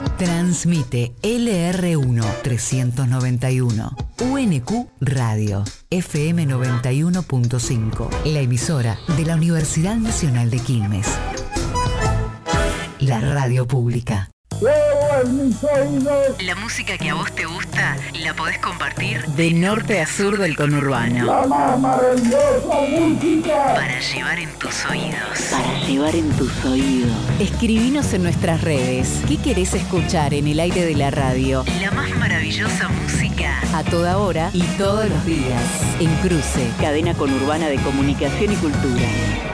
Transmite LR1 391, UNQ Radio, FM 91.5, la emisora de la Universidad Nacional de Quilmes. La radio pública. La música que a vos te gusta la podés compartir de norte a sur del conurbano. La más maravillosa música Para llevar en tus oídos. Para llevar en tus oídos. Escribinos en nuestras redes. ¿Qué querés escuchar en el aire de la radio? La más maravillosa música a toda hora y todos los días. En Cruce, Cadena conurbana de comunicación y cultura.